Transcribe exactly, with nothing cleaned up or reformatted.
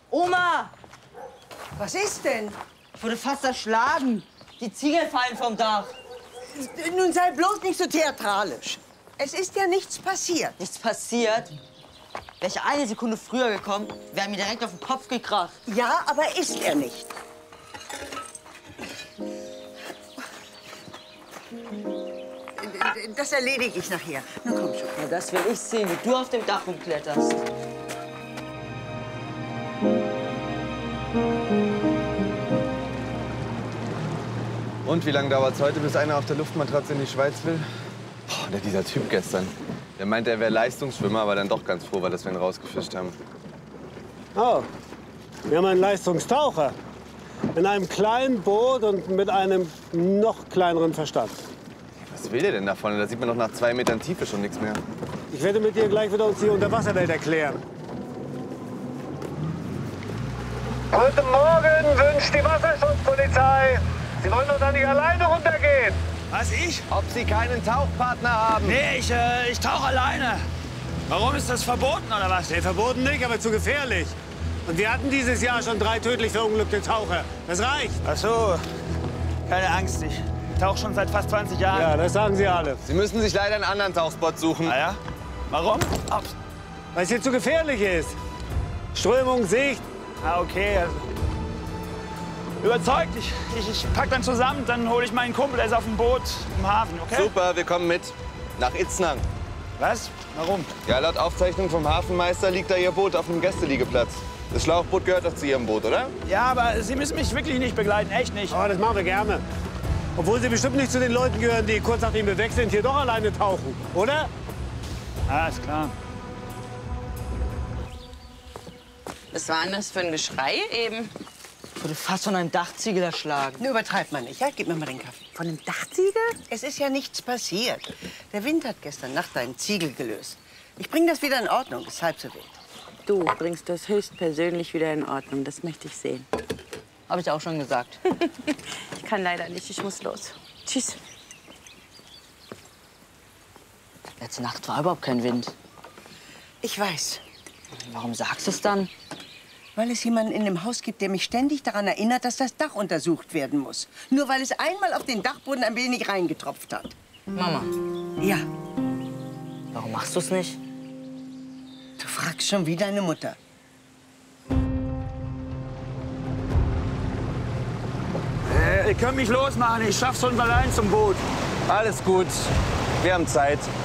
Oma! Was ist denn? Ich wurde fast erschlagen. Die Ziegel fallen vom Dach. Nun sei bloß nicht so theatralisch. Es ist ja nichts passiert. Nichts passiert. Wäre ich eine Sekunde früher gekommen, wäre mir direkt auf den Kopf gekracht. Ja, aber ist er nicht. Das erledige ich nachher. Na komm schon. Ja, das will ich sehen, wie du auf dem Dach rumkletterst. Und wie lange dauert es heute, bis einer auf der Luftmatratze in die Schweiz will? Boah, oder dieser Typ gestern. Der meinte, er wäre Leistungsschwimmer, aber dann doch ganz froh, weil dass wir ihn rausgefischt haben. Oh, wir haben einen Leistungstaucher. In einem kleinen Boot und mit einem noch kleineren Verstand. Was will der denn davon? Da sieht man doch nach zwei Metern Tiefe schon nichts mehr. Ich werde mit dir gleich wieder uns die Unterwasserwelt erklären. Guten Morgen, wünscht die Wasserschutzpolizei. Sie wollen doch da nicht alleine runtergehen. Was, ich? Ob Sie keinen Tauchpartner haben? Nee, ich, äh, ich tauche alleine. Warum ist das verboten, oder was? Nee, verboten nicht, aber zu gefährlich. Und wir hatten dieses Jahr schon drei tödlich verunglückte Taucher. Das reicht. Ach so, keine Angst, ich tauche schon seit fast zwanzig Jahren. Ja, das sagen Sie alle. Sie müssen sich leider einen anderen Tauchspot suchen. Ah ja? Warum? Oh. Weil es hier zu gefährlich ist. Strömung, Sicht. Ah, okay. Also. Überzeugt. Ich, ich, ich pack dann zusammen, dann hole ich meinen Kumpel, der ist auf dem Boot im Hafen, okay? Super, wir kommen mit. Nach Itznang. Was? Warum? Ja, laut Aufzeichnung vom Hafenmeister liegt da Ihr Boot auf einem Gästeliegeplatz. Das Schlauchboot gehört doch zu Ihrem Boot, oder? Ja, aber Sie müssen mich wirklich nicht begleiten, echt nicht. Oh, das machen wir gerne. Obwohl Sie bestimmt nicht zu den Leuten gehören, die kurz nachdem wir weg sind, hier doch alleine tauchen, oder? Ah, ist klar. Was war denn das für ein Geschrei eben? Ich wurde fast von einem Dachziegel erschlagen. Nur übertreibt man nicht, ja? Gib mir mal den Kaffee. Von einem Dachziegel? Es ist ja nichts passiert. Der Wind hat gestern Nacht einen Ziegel gelöst. Ich bringe das wieder in Ordnung, ist halb so wild. Du bringst das höchstpersönlich wieder in Ordnung. Das möchte ich sehen. Habe ich auch schon gesagt. Ich kann leider nicht. Ich muss los. Tschüss. Letzte Nacht war überhaupt kein Wind. Ich weiß, Warum sagst du es dann? weil es jemanden in dem Haus gibt, der mich ständig daran erinnert, dass das Dach untersucht werden muss. Nur weil es einmal auf den Dachboden ein wenig reingetropft hat. Mama, Ja, warum machst du es nicht? du fragst schon wie deine Mutter. Äh, ihr könnt mich losmachen, ich schaff's schon allein zum Boot. Alles gut. Wir haben Zeit.